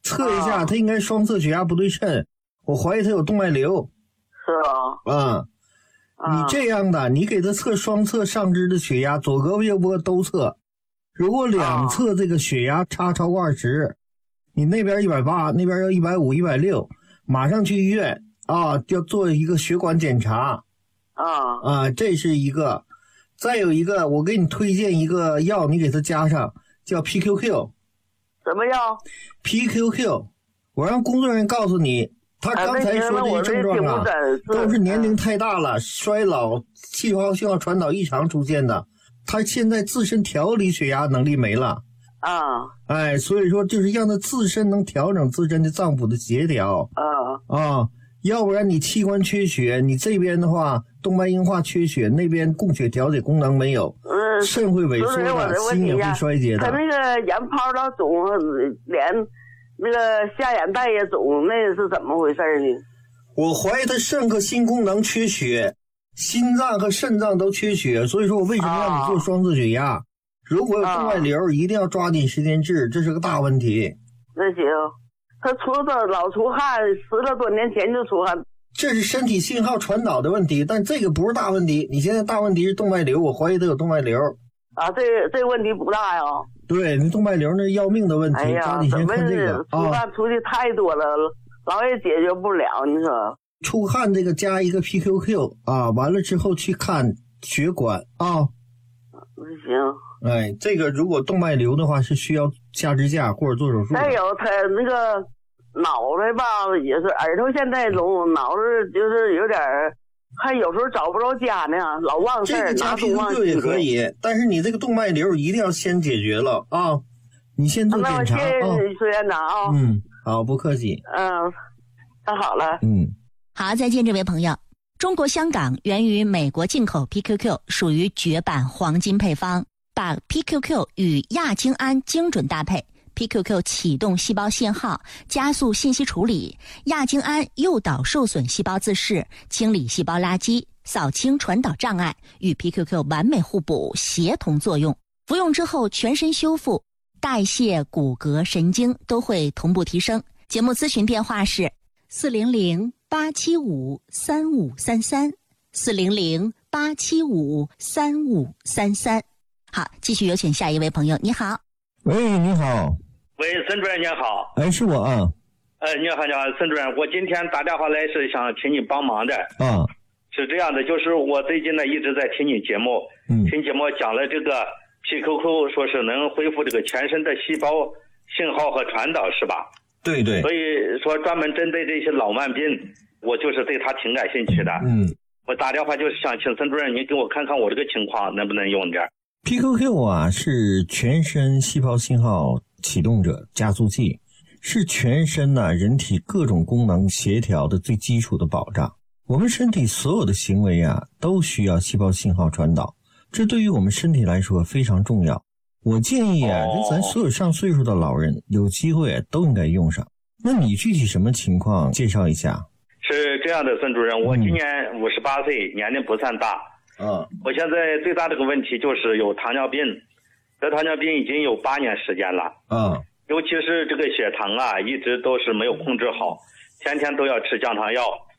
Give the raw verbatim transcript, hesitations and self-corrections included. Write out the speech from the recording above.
测一下，他应该双侧血压不对称，我怀疑他有动脉瘤。 是吧？ 啊、嗯，你这样的，你给他测双侧上肢的血压，左胳膊右胳膊都测。如果两侧这个血压差超过二十，你那边一百八，那边要一百五、一百六，马上去医院啊，要做一个血管检查。 啊啊，这是一个。再有一个，我给你推荐一个药，你给它加上，叫 P Q Q。 什么药 ？P Q Q。我让工作人员告诉你，他刚才说这些症状啊，都是年龄太大了，衰老、细胞信号传导异常出现的。他现在自身调理血压能力没了。 啊， 哎，所以说就是让他自身能调整自身的脏腑的协调。 啊啊，要不然你器官缺血，你这边的话动脉硬化缺血，那边供血调节功能没有， 嗯， 肾会萎缩的，心也会衰竭的。 他那个眼泡老肿，脸那个下眼袋也肿，那是怎么回事呢？ 我怀疑他肾和心功能缺血，心脏和肾脏都缺血，所以说我为什么让你做双侧血压？啊，如果有动脉瘤，一定要抓紧时间治，这是个大问题。 那行，他出的老出汗，十来多年前就出汗。 这是身体信号传导的问题，但这个不是大问题。你现在大问题是动脉瘤，我怀疑他有动脉瘤。 啊，这这个问题不大呀。 对，你动脉瘤那是要命的问题。 哎呀， 你先看这个出汗出的太多了，老也解决不了，你说。 出汗这个加一个 P Q Q 啊，完了之后去看血管啊。 行。 哎，这个如果动脉瘤的话是需要下支架或者做手术。 再有他那个脑袋吧，也是耳朵现在肿，脑子就是有点，还有时候找不着家呢，老忘事儿， 这个加 P Q Q 也可以，但是你这个动脉瘤一定要先解决了啊！你先做检查啊。那我谢谢苏院长啊。 嗯，好，不客气。 嗯，那好了。 嗯， 好，再见，这位朋友。中国香港源于美国进口 P Q Q， 属于绝版黄金配方。把 P Q Q 与亚精胺精准搭配 ，P Q Q 启动细胞信号，加速信息处理；亚精胺诱导受损细胞自噬，清理细胞垃圾，扫清传导障碍，与 P Q Q 完美互补，协同作用。服用之后，全身修复、代谢、骨骼、神经都会同步提升。节目咨询电话是四零零八七五三五三三，四零零八七五三五三三。好，继续有请下一位朋友。你好。 喂，你好。 喂，孙主任您好。 哎，是我啊。 呃，你好，你好，孙主任，我今天打电话来是想请你帮忙的。 啊。 是这样的，就是我最近呢一直在听你节目， 嗯， 听节目讲了这个 P Q Q 说是能恢复这个全身的细胞信号和传导，是吧？ 对对。 所以说专门针对这些老慢病，我就是对他挺感兴趣的。 嗯。 我打电话就是想请孙主任您给我看看我这个情况能不能用点。 P Q Q 啊，是全身细胞信号启动者加速器，是全身呢、啊、人体各种功能协调的最基础的保障。我们身体所有的行为啊，都需要细胞信号传导，这对于我们身体来说非常重要。我建议啊，就咱所有上岁数的老人，有机会都应该用上。那你具体什么情况？介绍一下。 是这样的，孙主任，我今年五十八岁，年龄不算大。 嗯， 我现在最大的个问题就是有糖尿病，得糖尿病已经有八年时间了。 嗯， 尤其是这个血糖啊，一直都是没有控制好，天天都要吃降糖药。